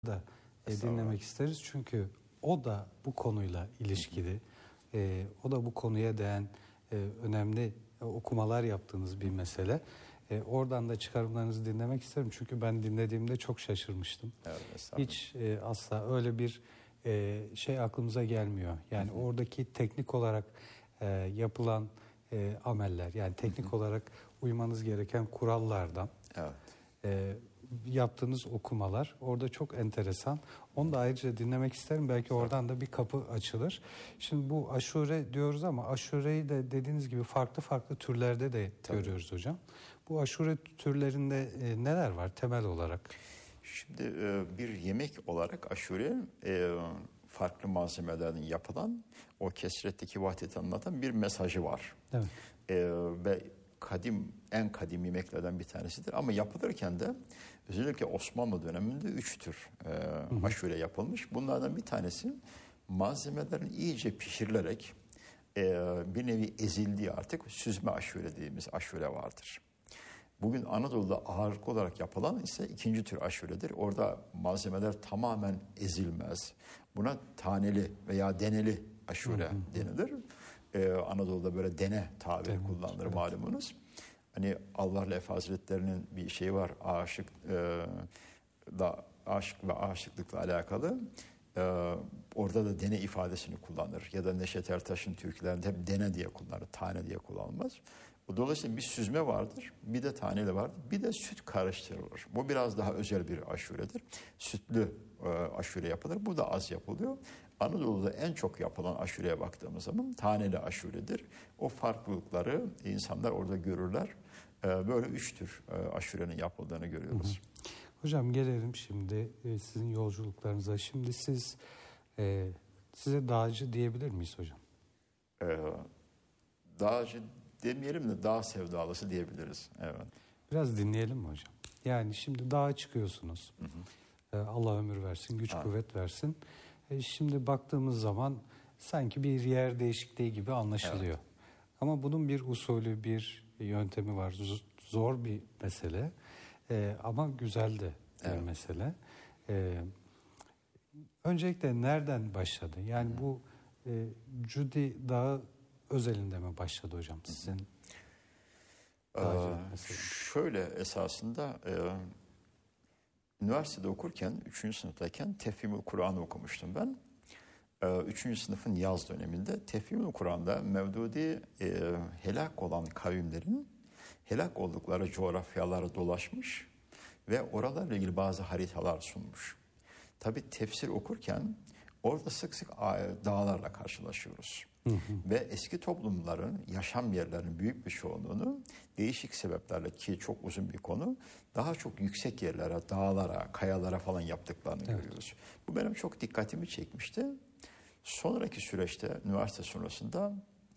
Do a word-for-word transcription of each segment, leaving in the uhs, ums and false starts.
da e, dinlemek isteriz. Çünkü o da bu konuyla ilişkili. E, o da bu konuya değen e, önemli e, okumalar yaptığınız bir mesele. E, oradan da çıkarımlarınızı dinlemek isterim. Çünkü ben dinlediğimde çok şaşırmıştım. Evet, Hiç e, asla öyle bir e, şey aklımıza gelmiyor. Yani hı hı. oradaki teknik olarak e, yapılan e, ameller, yani teknik hı hı. olarak uymanız gereken kurallardan evet. e, yaptığınız okumalar orada çok enteresan. Onu da ayrıca dinlemek isterim. Belki oradan da bir kapı açılır. Şimdi bu aşure diyoruz ama aşureyi de dediğiniz gibi farklı farklı türlerde de Tabii. görüyoruz hocam. Bu aşure türlerinde e, neler var temel olarak? Şimdi e, bir yemek olarak aşure e, farklı malzemelerden yapılan, o kesretteki vahdeti anlatan bir mesajı var. Evet. E, ve kadim, en kadim yemeklerden bir tanesidir. Ama yapılırken de özellikle Osmanlı döneminde üç tür e, aşure yapılmış. Bunlardan bir tanesi malzemelerin iyice pişirilerek e, bir nevi ezildiği artık süzme aşure dediğimiz aşure vardır. Bugün Anadolu'da ağırlıklı olarak yapılan ise ikinci tür aşuredir. Orada malzemeler tamamen ezilmez. Buna taneli veya deneli aşure hı hı. denilir. Ee, Anadolu'da böyle dene tabiri evet, kullanılır evet. malumunuz. Hani Allah Levh Hazretleri'nin bir şeyi var. Aşık e, da aşık ve aşıklıkla alakalı. Ee, orada da dene ifadesini kullanır. Ya da Neşet Ertaş'ın türkülerinde hep dene diye kullanır. Tane diye kullanılmaz. Dolayısıyla bir süzme vardır, bir de taneli vardır, bir de süt karıştırılır. Bu biraz daha özel bir aşuredir. Sütlü e, aşure yapılır, bu da az yapılıyor. Anadolu'da en çok yapılan aşureye baktığımız zaman taneli aşuredir. O farklılıkları insanlar orada görürler. E, böyle üç tür e, aşurenin yapıldığını görüyoruz. Hı hı. Hocam gelelim şimdi e, sizin yolculuklarınıza. Şimdi siz e, size dağcı diyebilir miyiz hocam? E, dağcı demeyelim de dağ sevdalısı diyebiliriz. Evet. Biraz dinleyelim mi hocam? Yani şimdi dağa çıkıyorsunuz. Hı hı. Ee, Allah ömür versin, güç ha. kuvvet versin. Ee, şimdi baktığımız zaman sanki bir yer değişikliği gibi anlaşılıyor. Evet. Ama bunun bir usulü, bir yöntemi var. Zor bir mesele. Ee, ama güzel de bir evet. mesele. Ee, öncelikle nereden başladı? Yani hı. bu e, Cudi Dağı özelinde mi başladı hocam sizin? Ee, şöyle esasında e, üniversitede okurken, üçüncü sınıftayken Tefhimül Kur'an'ı okumuştum ben. E, üçüncü sınıfın yaz döneminde Tefhimül Kur'an'da Mevdudi e, helak olan kavimlerin helak oldukları coğrafyalara dolaşmış ve oralarla ilgili bazı haritalar sunmuş. Tabii tefsir okurken orada sık sık dağlarla karşılaşıyoruz. Hı hı. Ve eski toplumların yaşam yerlerinin büyük bir çoğunluğunu değişik sebeplerle, ki çok uzun bir konu, daha çok yüksek yerlere, dağlara, kayalara falan yaptıklarını evet. görüyoruz. Bu benim çok dikkatimi çekmişti. Sonraki süreçte, üniversite sonrasında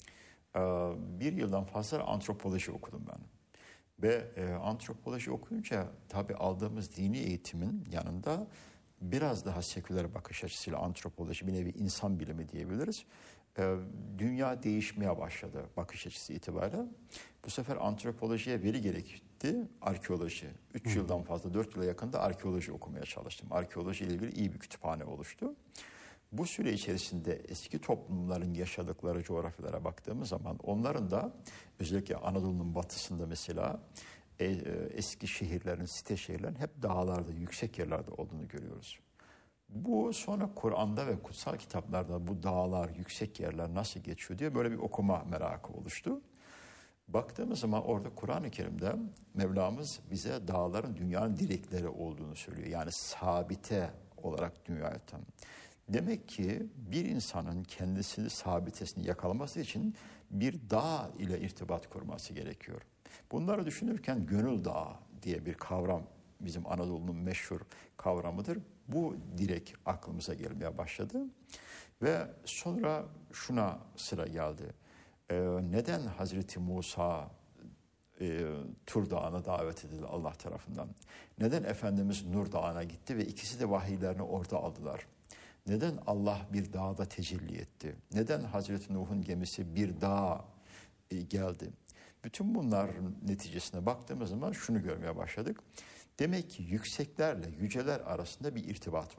bir yıldan fazla antropoloji okudum ben. Ve antropoloji okuyunca tabii aldığımız dini eğitimin yanında biraz daha seküler bakış açısıyla antropoloji, bir nevi insan bilimi diyebiliriz. Ee, dünya değişmeye başladı bakış açısı itibariyle. Bu sefer antropolojiye veri gerekti, arkeoloji. Üç hmm. yıldan fazla, dört yıla yakında arkeoloji okumaya çalıştım. Arkeoloji ile ilgili iyi bir kütüphane oluştu. Bu süre içerisinde eski toplumların yaşadıkları coğrafyalara baktığımız zaman onların da özellikle Anadolu'nun batısında mesela e, e, eski şehirlerin, site şehirlerin hep dağlarda, yüksek yerlerde olduğunu görüyoruz. Bu sonra Kur'an'da ve kutsal kitaplarda bu dağlar, yüksek yerler nasıl geçiyor diye böyle bir okuma merakı oluştu. Baktığımız zaman orada Kur'an-ı Kerim'de Mevlamız bize dağların dünyanın direkleri olduğunu söylüyor. Yani sabite olarak dünyayı tanım. Demek ki bir insanın kendisini sabitesini yakalaması için bir dağ ile irtibat kurması gerekiyor. Bunları düşünürken gönül dağı diye bir kavram bizim Anadolu'nun meşhur kavramıdır. Bu direkt aklımıza gelmeye başladı. Ve sonra şuna sıra geldi. Ee, neden Hazreti Musa e, Tur Dağı'na davet edildi Allah tarafından? Neden Efendimiz Nur Dağı'na gitti ve ikisi de vahiylerini orada aldılar? Neden Allah bir dağda tecelli etti? Neden Hazreti Nuh'un gemisi bir dağa e, geldi? Bütün bunların neticesine baktığımız zaman şunu görmeye başladık. Demek ki yükseklerle yüceler arasında bir irtibat